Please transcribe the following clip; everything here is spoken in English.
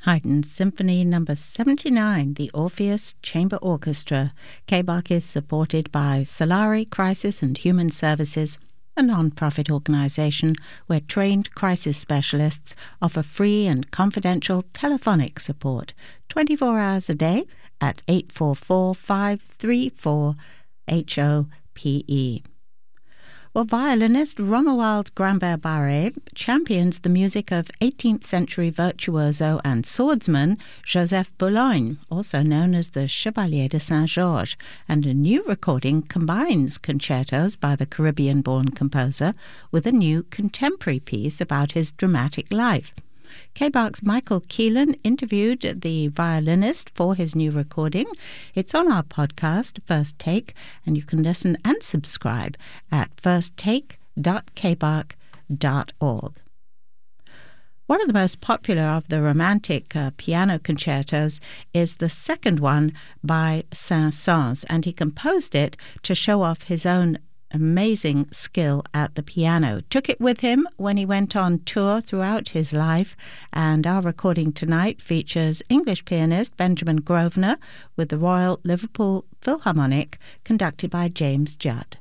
Haydn Symphony No. 79, the Orpheus Chamber Orchestra. KBARC is supported by Solari Crisis and Human Services, a non-profit organisation where trained crisis specialists offer free and confidential telephonic support 24 hours a day at 844-534-HOPE. Well, violinist Romuald Grambert-Barré champions the music of 18th century virtuoso and swordsman Joseph Boulogne, also known as the Chevalier de Saint-Georges, and a new recording combines concertos by the Caribbean-born composer with a new contemporary piece about his dramatic life. KBARC's Michael Keelan interviewed the violinist for his new recording. It's on our podcast, First Take, and you can listen and subscribe at firsttake.kbarc.org. One of the most popular of the romantic piano concertos is the second one by Saint-Saëns, and he composed it to show off his own amazing skill at the piano. Took it with him when he went on tour throughout his life, and our recording tonight features English pianist Benjamin Grosvenor with the Royal Liverpool Philharmonic, conducted by James Judd.